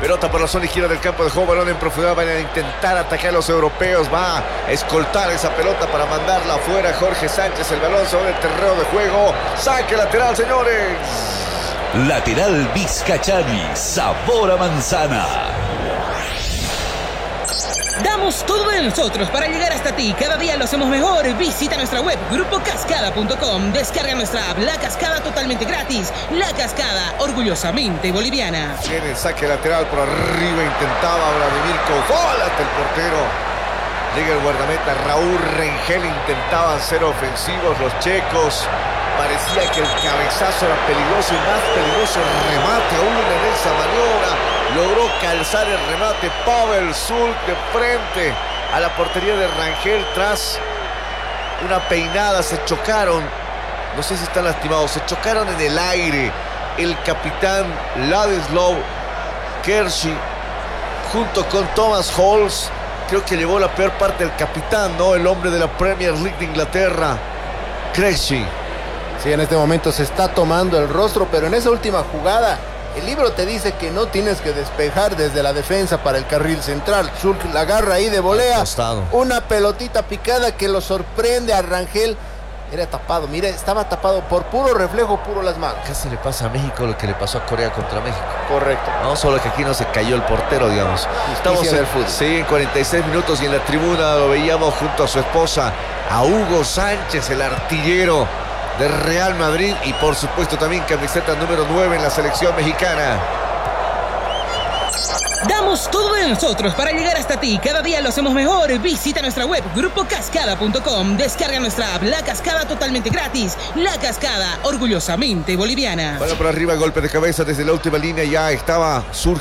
Pelota por la zona izquierda del campo de juego, balón en profundidad, van a intentar atacar a los europeos, va a escoltar esa pelota para mandarla afuera. Jorge Sánchez, el balón sobre el terreno de juego, saque lateral, señores. Lateral Vizcachani, sabor a manzana. Damos todo de nosotros para llegar hasta ti. Cada día lo hacemos mejor. Visita nuestra web grupocascada.com. Descarga nuestra app La Cascada totalmente gratis. La Cascada, orgullosamente boliviana. Tiene el saque lateral por arriba, intentaba Vladimir Koval hasta el portero. Llega el guardameta Raúl Rengel, intentaban ser ofensivos los checos. Parecía que el cabezazo era peligroso y más peligroso el remate aún en esa maniobra. Logró calzar el remate Pavel Zulk de frente a la portería de Rangel tras una peinada. Se chocaron, no sé si están lastimados, se chocaron en el aire. El capitán Ladislav Kershi junto con Thomas Holmes. Creo que llevó la peor parte del capitán, ¿no? El hombre de la Premier League de Inglaterra, Kershi. Sí, en este momento se está tomando el rostro, pero en esa última jugada el libro te dice que no tienes que despejar desde la defensa para el carril central. Zulk la agarra ahí de volea. Una pelotita picada que lo sorprende a Rangel. Era tapado, mire, estaba tapado por puro reflejo, puro las manos. Casi le pasa a México lo que le pasó a Corea contra México. Correcto. No, solo que aquí no se cayó el portero, digamos. Estamos en el fútbol. Sí, en 46 minutos y en la tribuna lo veíamos junto a su esposa, a Hugo Sánchez, el artillero de Real Madrid y por supuesto también camiseta número 9 en la selección mexicana. Damos todo de nosotros para llegar hasta ti. Cada día lo hacemos mejor. Visita nuestra web grupocascada.com. Descarga nuestra app La Cascada totalmente gratis. La Cascada, orgullosamente boliviana. Bueno, por arriba, golpe de cabeza desde la última línea, ya estaba surgiendo